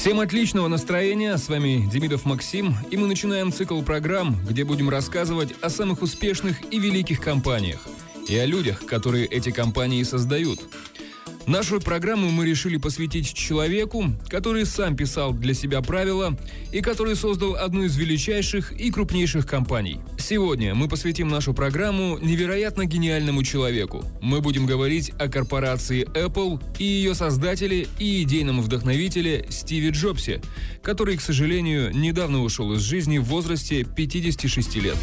Всем отличного настроения, с вами Демидов Максим, и мы начинаем цикл программ, где будем рассказывать о самых успешных и великих компаниях, и о людях, которые эти компании создают. Нашу программу мы решили посвятить человеку, который сам писал для себя правила и который создал одну из величайших и крупнейших компаний. Сегодня мы посвятим нашу программу невероятно гениальному человеку. Мы будем говорить о корпорации Apple и ее создателе и идейном вдохновителе Стиве Джобсе, который, к сожалению, недавно ушел из жизни в возрасте 56 лет.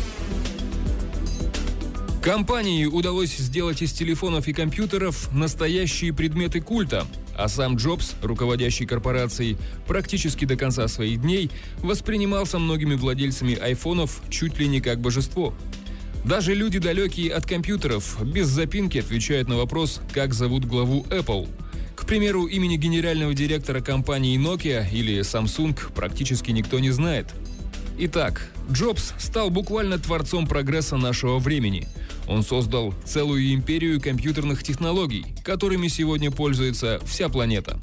Компании удалось сделать из телефонов и компьютеров настоящие предметы культа, а сам Джобс, руководящий корпорацией, практически до конца своих дней воспринимался многими владельцами айфонов чуть ли не как божество. Даже люди, далекие от компьютеров, без запинки отвечают на вопрос, как зовут главу Apple. К примеру, имени генерального директора компании Nokia или Samsung практически никто не знает. Итак, Джобс стал буквально творцом прогресса нашего времени. Он создал целую империю компьютерных технологий, которыми сегодня пользуется вся планета.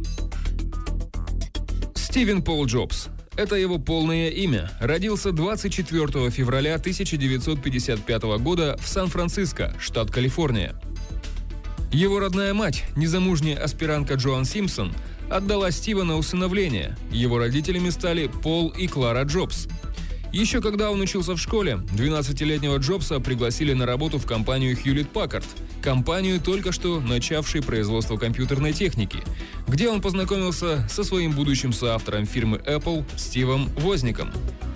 Стивен Пол Джобс. Это его полное имя. Родился 24 февраля 1955 года в Сан-Франциско, штат Калифорния. Его родная мать, незамужняя аспирантка Джоан Симпсон, отдала Стива на усыновление. Его родителями стали Пол и Клара Джобс. Еще когда он учился в школе, 12-летнего Джобса пригласили на работу в компанию Hewlett-Packard, компанию, только что начавшей производство компьютерной техники, где он познакомился со своим будущим соавтором фирмы Apple Стивом Возником.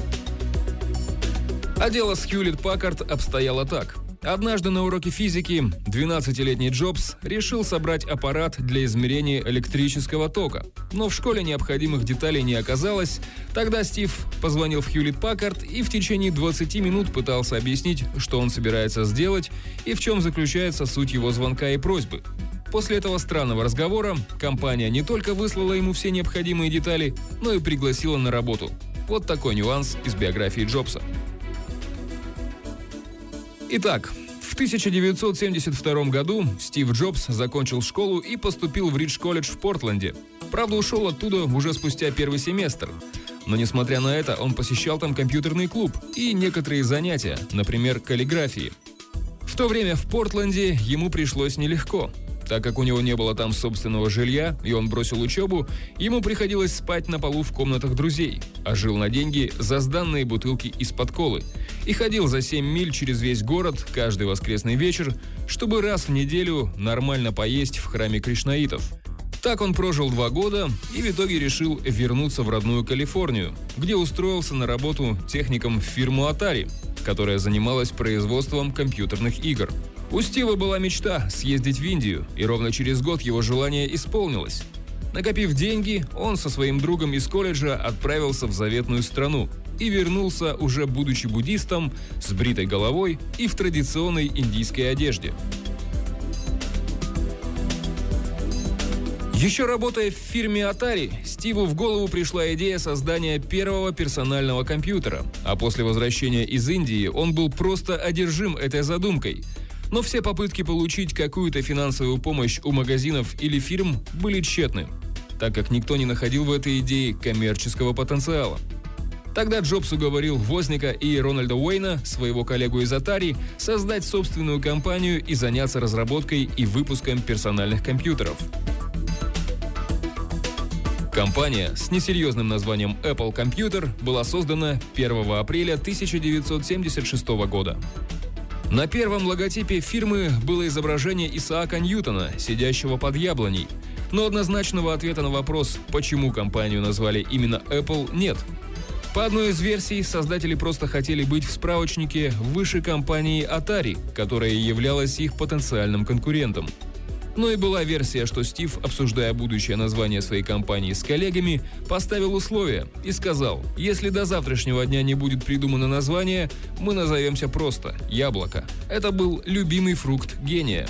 А дело с Hewlett-Packard обстояло так. Однажды на уроке физики 12-летний Джобс решил собрать аппарат для измерения электрического тока. Но в школе необходимых деталей не оказалось. Тогда Стив позвонил в Hewlett-Packard и в течение 20 минут пытался объяснить, что он собирается сделать и в чем заключается суть его звонка и просьбы. После этого странного разговора компания не только выслала ему все необходимые детали, но и пригласила на работу. Вот такой нюанс из биографии Джобса. Итак, в 1972 году Стив Джобс закончил школу и поступил в Ридж-колледж в Портленде. Правда, ушел оттуда уже спустя первый семестр. Но, несмотря на это, он посещал там компьютерный клуб и некоторые занятия, например, каллиграфии. В то время в Портленде ему пришлось нелегко. Так как у него не было там собственного жилья, и он бросил учебу, ему приходилось спать на полу в комнатах друзей, а жил на деньги за сданные бутылки из-под колы. И ходил за 7 миль через весь город каждый воскресный вечер, чтобы раз в неделю нормально поесть в храме кришнаитов. Так он прожил 2 года и в итоге решил вернуться в родную Калифорнию, где устроился на работу техником в фирму Atari, которая занималась производством компьютерных игр. У Стива была мечта съездить в Индию, и ровно через год его желание исполнилось. Накопив деньги, он со своим другом из колледжа отправился в заветную страну и вернулся, уже будучи буддистом, с бритой головой и в традиционной индийской одежде. Еще работая в фирме Atari, Стиву в голову пришла идея создания первого персонального компьютера, а после возвращения из Индии он был просто одержим этой задумкой. Но все попытки получить какую-то финансовую помощь у магазинов или фирм были тщетны, так как никто не находил в этой идее коммерческого потенциала. Тогда Джобс уговорил Возника и Рональда Уэйна, своего коллегу из Atari, создать собственную компанию и заняться разработкой и выпуском персональных компьютеров. Компания с несерьезным названием Apple Computer была создана 1 апреля 1976 года. На первом логотипе фирмы было изображение Исаака Ньютона, сидящего под яблоней. Но однозначного ответа на вопрос, почему компанию назвали именно Apple, нет. По одной из версий, создатели просто хотели быть в справочнике выше компании Atari, которая являлась их потенциальным конкурентом. Но и была версия, что Стив, обсуждая будущее название своей компании с коллегами, поставил условие и сказал: если до завтрашнего дня не будет придумано название, мы назовемся просто «Яблоко». Это был любимый фрукт гения.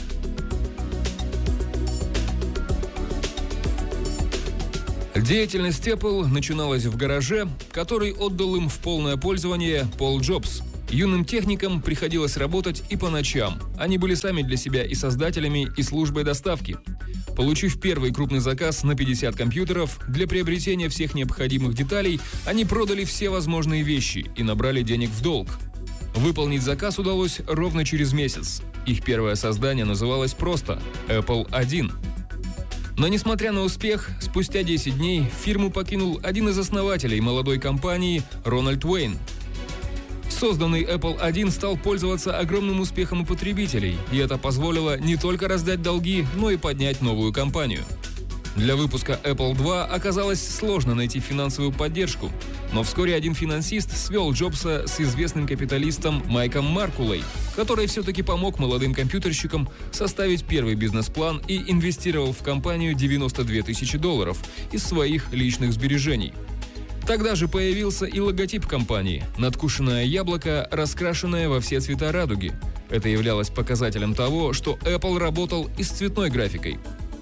Деятельность Apple начиналась в гараже, который отдал им в полное пользование Пол Джобс. Юным техникам приходилось работать и по ночам. Они были сами для себя и создателями, и службой доставки. Получив первый крупный заказ на 50 компьютеров, для приобретения всех необходимых деталей они продали все возможные вещи и набрали денег в долг. Выполнить заказ удалось ровно через месяц. Их первое создание называлось просто Apple I. Но несмотря на успех, спустя 10 дней фирму покинул один из основателей молодой компании Рональд Уэйн. Созданный Apple I стал пользоваться огромным успехом у потребителей, и это позволило не только раздать долги, но и поднять новую компанию. Для выпуска Apple II оказалось сложно найти финансовую поддержку, но вскоре один финансист свел Джобса с известным капиталистом Майком Маркулой, который все-таки помог молодым компьютерщикам составить первый бизнес-план и инвестировал в компанию $92 тысячи из своих личных сбережений. Тогда же появился и логотип компании – надкушенное яблоко, раскрашенное во все цвета радуги. Это являлось показателем того, что Apple работал и с цветной графикой.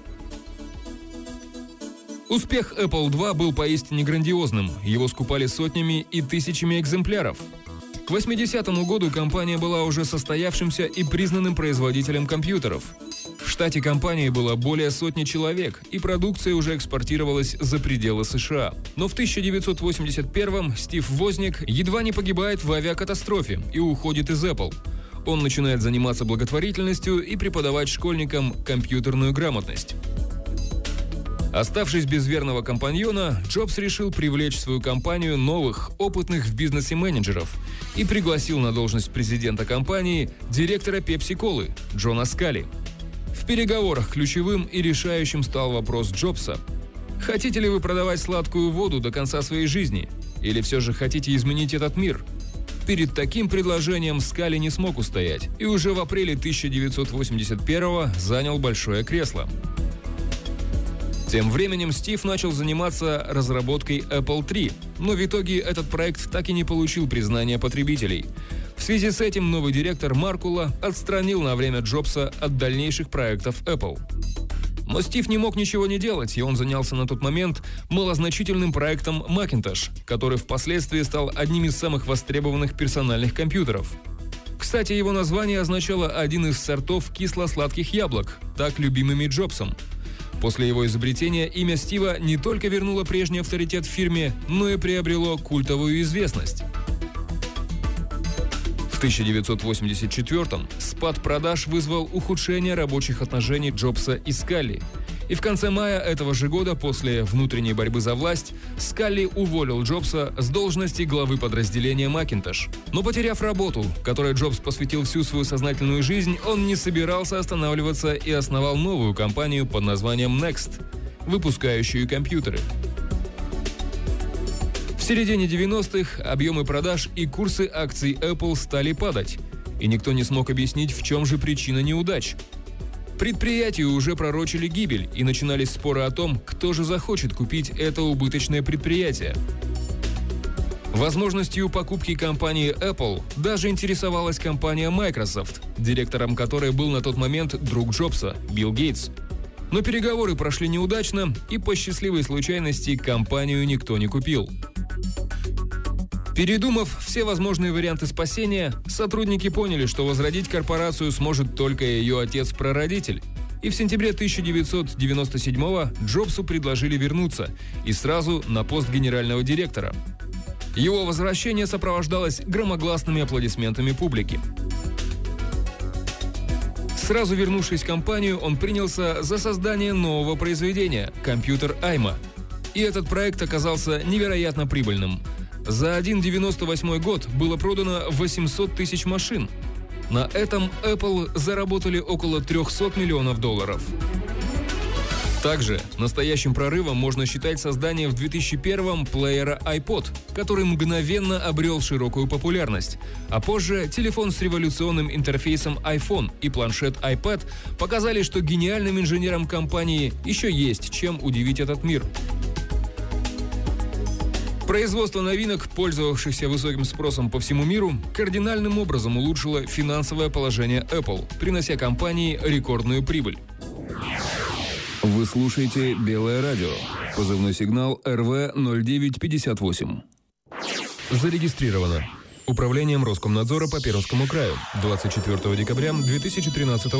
Успех Apple II был поистине грандиозным, его скупали сотнями и тысячами экземпляров. К 80-му году компания была уже состоявшимся и признанным производителем компьютеров. В штате компании было более сотни человек, и продукция уже экспортировалась за пределы США. Но в 1981-м Стив Возник едва не погибает в авиакатастрофе и уходит из Apple. Он начинает заниматься благотворительностью и преподавать школьникам компьютерную грамотность. Оставшись без верного компаньона, Джобс решил привлечь в свою компанию новых, опытных в бизнесе менеджеров и пригласил на должность президента компании директора Пепси-колы Джона Скали. В переговорах ключевым и решающим стал вопрос Джобса: хотите ли вы продавать сладкую воду до конца своей жизни, или все же хотите изменить этот мир? Перед таким предложением Скали не смог устоять и уже в апреле 1981-го занял большое кресло. Тем временем Стив начал заниматься разработкой Apple III, но в итоге этот проект так и не получил признания потребителей. В связи с этим новый директор Маркула отстранил на время Джобса от дальнейших проектов Apple. Но Стив не мог ничего не делать, и он занялся на тот момент малозначительным проектом Macintosh, который впоследствии стал одним из самых востребованных персональных компьютеров. Кстати, его название означало один из сортов кисло-сладких яблок, так любимыми Джобсом. После его изобретения имя Стива не только вернуло прежний авторитет в фирме, но и приобрело культовую известность. В 1984-м спад продаж вызвал ухудшение рабочих отношений Джобса и Скалли. И в конце мая этого же года, после внутренней борьбы за власть, Скалли уволил Джобса с должности главы подразделения Macintosh. Но потеряв работу, которой Джобс посвятил всю свою сознательную жизнь, он не собирался останавливаться и основал новую компанию под названием Next, выпускающую компьютеры. В середине 90-х объемы продаж и курсы акций Apple стали падать, и никто не смог объяснить, в чем же причина неудач. Предприятию уже пророчили гибель, и начинались споры о том, кто же захочет купить это убыточное предприятие. Возможностью покупки компании Apple даже интересовалась компания Microsoft, директором которой был на тот момент друг Джобса, Билл Гейтс. Но переговоры прошли неудачно, и по счастливой случайности компанию никто не купил. Передумав все возможные варианты спасения, сотрудники поняли, что возродить корпорацию сможет только ее отец-прародитель. И в сентябре 1997-го Джобсу предложили вернуться, и сразу на пост генерального директора. Его возвращение сопровождалось громогласными аплодисментами публики. Сразу вернувшись в компанию, он принялся за создание нового произведения – компьютер Айма. И этот проект оказался невероятно прибыльным. За один 98 год было продано 800 тысяч машин. На этом Apple заработали около $300 миллионов. Также настоящим прорывом можно считать создание в 2001-м плеера iPod, который мгновенно обрел широкую популярность. А позже телефон с революционным интерфейсом iPhone и планшет iPad показали, что гениальным инженерам компании еще есть чем удивить этот мир. Производство новинок, пользовавшихся высоким спросом по всему миру, кардинальным образом улучшило финансовое положение Apple, принося компании рекордную прибыль. Вы слушаете «Белое радио». Позывной сигнал РВ-0958. Зарегистрировано Управлением Роскомнадзора по Пермскому краю 24 декабря 2013